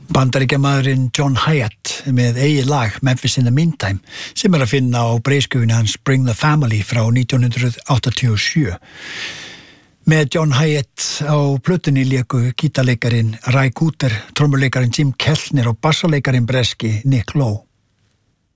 Bandaríkjamaðurinn John Hyatt með eigið lag Memphis in the Meantime sem að finna á breiðskjöfunni hans Bring the Family frá 1987. Með John Hyatt á plötunni léku gítarleikarin Ry Cooder, trommuleikarin Jim Keltner og bassaleikarin breski Nick Lowe.